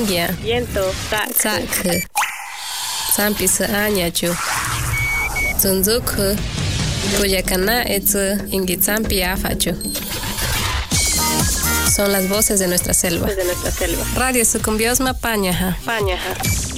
Ingia. Viento, Sak. Sampis Añachu. Zunzuk. Cuyacana etz Ingitsampi Afachu. Son las voces de nuestra selva. de nuestra selva. Radio Sucumbiosma Pañaja. Pañaja.